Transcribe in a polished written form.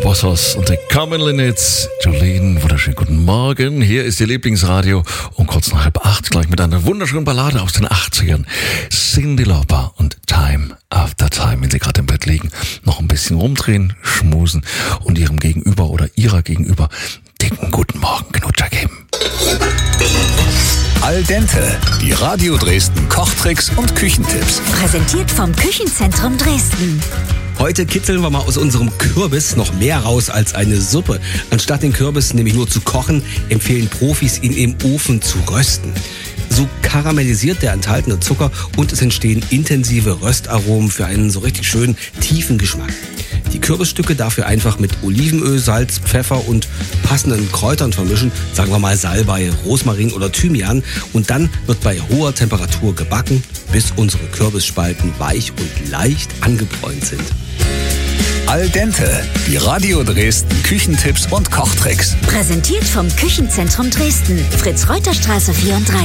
Bossos und die Common Linnets. Jolene, wunderschönen guten Morgen. Hier ist Ihr Lieblingsradio um kurz nach 7:30 gleich mit einer wunderschönen Ballade aus den 80ern. Cyndi Lauper und Time After Time. Wenn Sie gerade im Bett liegen, noch ein bisschen rumdrehen, schmusen und Ihrem Gegenüber oder Ihrer Gegenüber dicken guten Morgen Knutscher geben. Al dente, die Radio Dresden Kochtricks und Küchentipps. Präsentiert vom Küchenzentrum Dresden. Heute kitzeln wir mal aus unserem Kürbis noch mehr raus als eine Suppe. Anstatt den Kürbis nämlich nur zu kochen, empfehlen Profis, ihn im Ofen zu rösten. So karamellisiert der enthaltene Zucker und es entstehen intensive Röstaromen für einen so richtig schönen, tiefen Geschmack. Die Kürbisstücke dafür einfach mit Olivenöl, Salz, Pfeffer und passenden Kräutern vermischen, sagen wir mal Salbei, Rosmarin oder Thymian, und dann wird bei hoher Temperatur gebacken, bis unsere Kürbisspalten weich und leicht angebräunt sind. Al dente, die Radio Dresden Küchentipps und Kochtricks. Präsentiert vom Küchenzentrum Dresden. Fritz-Reuter-Straße 34.